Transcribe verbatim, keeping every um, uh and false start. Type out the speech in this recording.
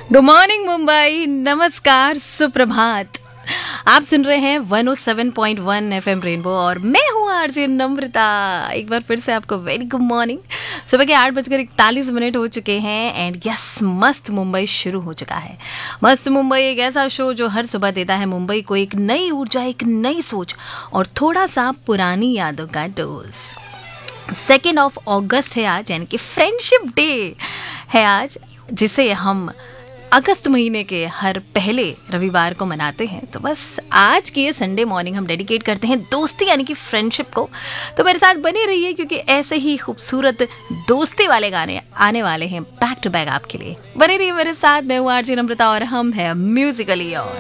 Good morning Mumbai, नमस्कार, सुप्रभात। आप सुन रहे हैं one O seven point one FM rainbow और मैं हूँ आरजे नम्रता। एक बार फिर से आपको वेरी गुड मॉर्निंग। सुबह के आठ बजकर इकतालीस मिनट हो चुके हैं एंड यस, मस्त मुंबई शुरू हो चुका है। मस्त मुंबई एक ऐसा शो जो हर सुबह देता है मुंबई को एक नई ऊर्जा, एक नई सोच और थोड़ा सा पुरानी यादों का डोज। सेकेंड ऑफ अगस्त है आज, यानी कि फ्रेंडशिप डे है आज, जिसे हम अगस्त महीने के हर पहले रविवार को मनाते हैं। तो बस आज की ये संडे मॉर्निंग हम डेडिकेट करते हैं दोस्ती यानी कि फ्रेंडशिप को। तो मेरे साथ बने रहिए क्योंकि ऐसे ही खूबसूरत दोस्ती वाले गाने आने वाले हैं बैक टू बैक आपके लिए। बने रहिए मेरे साथ। मैं हूँ आरजे नम्रता और हम है म्यूजिकली और